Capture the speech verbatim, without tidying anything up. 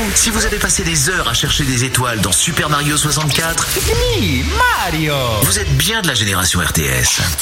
Si vous avez passé des heures à chercher des étoiles dans Super Mario soixante-quatre, Mi Mario. vous êtes bien de la génération R T S.